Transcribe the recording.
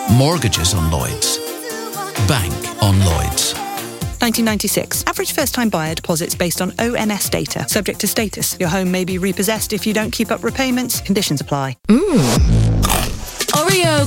Mortgages on Lloyds. Bank on Lloyds. 1996. Average first-time buyer deposits based on ONS data. Subject to status. Your home may be repossessed if you don't keep up repayments. Conditions apply. Oreo